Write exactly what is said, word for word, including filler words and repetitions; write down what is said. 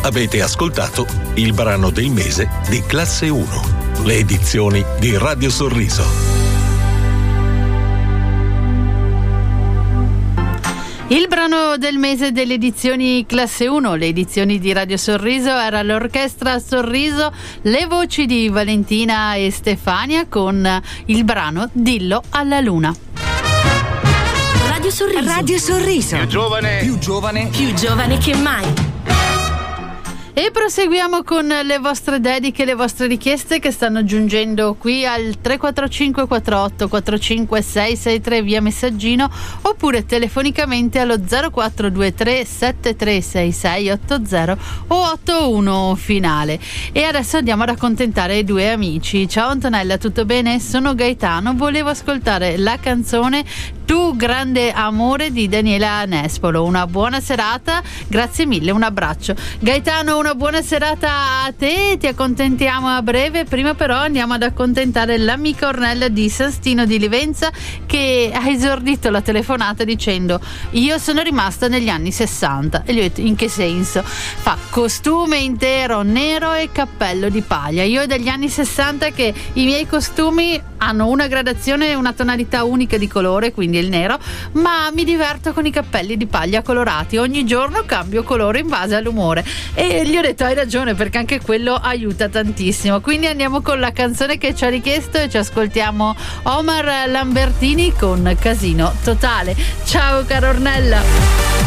Avete ascoltato il brano del mese di Classe uno, le edizioni di Radio Sorriso. Il brano del mese delle edizioni Classe uno, le edizioni di Radio Sorriso, era l'Orchestra Sorriso, le voci di Valentina e Stefania con il brano Dillo alla Luna. Radio Sorriso. Radio Sorriso. Più giovane. Più giovane. Più giovane che mai. E proseguiamo con le vostre dediche, le vostre richieste che stanno giungendo qui al tre quattro cinque quattro otto quattro cinque sei sei tre via messaggino, oppure telefonicamente allo zero quattro due tre sette tre sei sei otto zero o otto uno finale. E adesso andiamo ad accontentare due amici. Ciao Antonella, tutto bene? Sono Gaetano, volevo ascoltare la canzone Tu grande amore di Daniela Nespolo. Una buona serata, grazie mille, un abbraccio. Gaetano, una buona serata a te, ti accontentiamo a breve. Prima però andiamo ad accontentare l'amica Ornella di San Stino di Livenza, che ha esordito la telefonata dicendo: io sono rimasta negli anni sessanta. E gli ho detto: in che senso? Fa costume intero nero e cappello di paglia. Io degli anni sessanta che i miei costumi hanno una gradazione e una tonalità unica di colore, quindi il nero, ma mi diverto con i cappelli di paglia colorati. Ogni giorno cambio colore in base all'umore. E gli ho detto: hai ragione, perché anche quello aiuta tantissimo. Quindi andiamo con la canzone che ci ha richiesto e ci ascoltiamo Omar Lambertini con Casino Totale. Ciao cara Ornella.